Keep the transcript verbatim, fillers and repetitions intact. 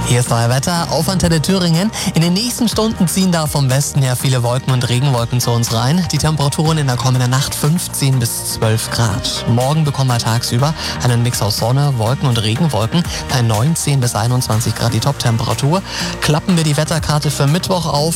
Hier ist euer Wetter auf Antenne Thüringen. In den nächsten Stunden ziehen da vom Westen her viele Wolken und Regenwolken zu uns rein. Die Temperaturen in der kommenden Nacht fünfzehn bis zwölf Grad. Morgen bekommen wir tagsüber einen Mix aus Sonne, Wolken und Regenwolken bei neunzehn bis einundzwanzig Grad die Toptemperatur. Klappen wir die Wetterkarte für Mittwoch auf,